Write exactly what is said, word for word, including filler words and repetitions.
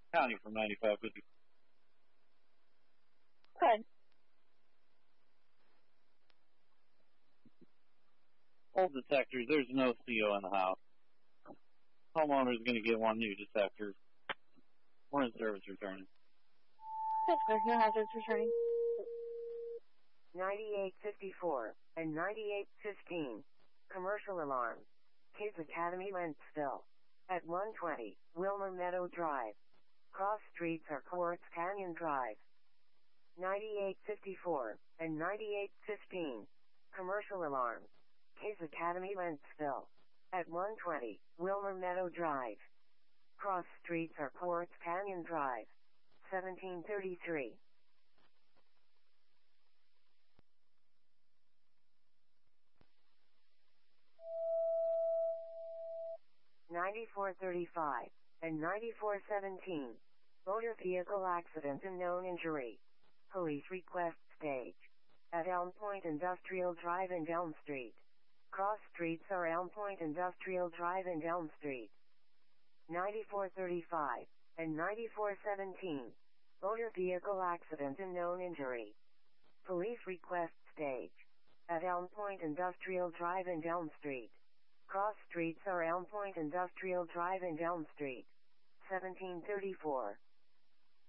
County from ninety-five fifty. Good. Old detectors, there's no C O in the house. Homeowner is going to get one new detector. We're in service returning. Pittsburgh, no hazards returning. ninety-eight fifty-four and ninety-eight fifteen. Commercial alarm. Kids Academy, Wentzville. At one twenty, Wilmer Meadow Drive. Cross streets are Quartz Canyon Drive. ninety-eight fifty-four and ninety-eight fifteen. Commercial alarm. Kids Academy, Wentzville. At one twenty, Wilmer Meadow Drive. Cross streets are Quartz Canyon Drive. seventeen thirty-three. ninety-four thirty-five and ninety-four seventeen. Motor vehicle accident and known injury. Police request stage. At Elm Point Industrial Drive and Elm Street. Cross streets are Elm Point Industrial Drive and Elm Street. ninety-four thirty-five and ninety-four seventeen. Motor vehicle accident and known injury. Police request stage. At Elm Point Industrial Drive and Elm Street. Cross streets are Elm Point Industrial Drive and Elm Street. seventeen thirty-four.